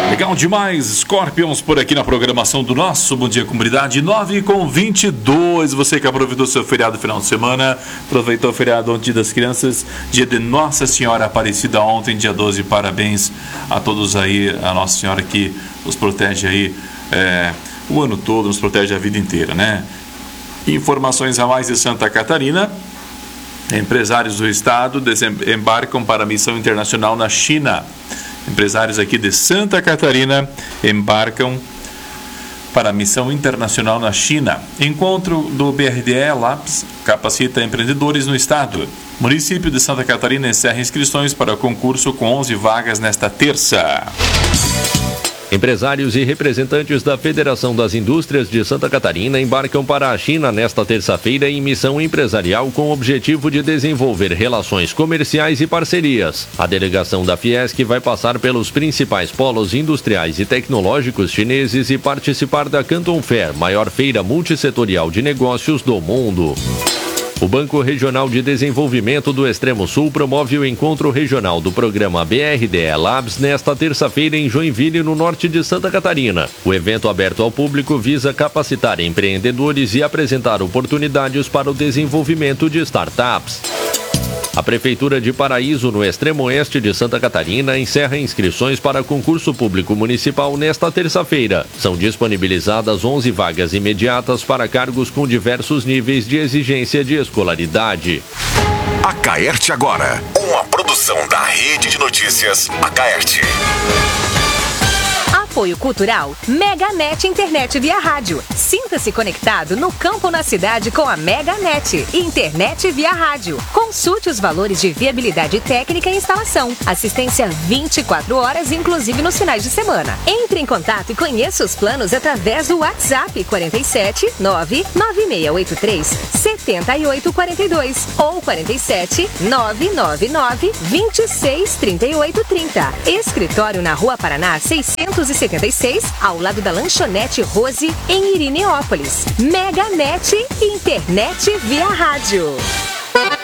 Legal demais, Scorpions por aqui na programação do nosso Bom Dia Comunidade, 9h22. Você que aproveitou seu feriado final de semana, aproveitou o feriado ontem das crianças, dia de Nossa Senhora Aparecida ontem, dia 12. Parabéns a todos aí, a Nossa Senhora que nos protege aí o ano todo, nos protege a vida inteira, né? Informações a mais de Santa Catarina. Empresários do estado embarcam para a missão internacional na China. Empresários aqui de Santa Catarina embarcam para a missão internacional na China. Encontro do BRDE Labs capacita empreendedores no estado. Município de Santa Catarina encerra inscrições para o concurso com 11 vagas nesta terça. Empresários e representantes da Federação das Indústrias de Santa Catarina embarcam para a China nesta terça-feira em missão empresarial com o objetivo de desenvolver relações comerciais e parcerias. A delegação da Fiesc vai passar pelos principais polos industriais e tecnológicos chineses e participar da Canton Fair, maior feira multissetorial de negócios do mundo. O Banco Regional de Desenvolvimento do Extremo Sul promove o encontro regional do programa BRDE Labs nesta terça-feira em Joinville, no norte de Santa Catarina. O evento aberto ao público visa capacitar empreendedores e apresentar oportunidades para o desenvolvimento de startups. A Prefeitura de Paraíso, no extremo oeste de Santa Catarina, encerra inscrições para concurso público municipal nesta terça-feira. São disponibilizadas 11 vagas imediatas para cargos com diversos níveis de exigência de escolaridade. Acaerte agora, uma produção da Rede de Notícias Acaerte. Apoio Cultural MegaNet Internet via rádio. Sinta-se conectado no campo ou na cidade com a MegaNet Internet via rádio. Consulte os valores de viabilidade técnica e instalação. Assistência 24 horas, inclusive nos finais de semana. Entre em contato e conheça os planos através do WhatsApp 47 99683 7842 ou 47 999 26 38 30. Escritório na Rua Paraná 676, ao lado da Lanchonete Rose, em Irineópolis. MegaNet Internet via rádio.